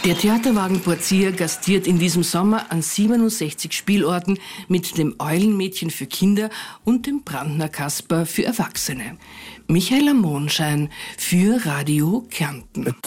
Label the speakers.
Speaker 1: Der Theaterwagen Portia gastiert in diesem Sommer an 67 Spielorten mit dem Eulenmädchen für Kinder und dem Brandner Kasper für Erwachsene. Michaela Monschein für Radio Kärnten.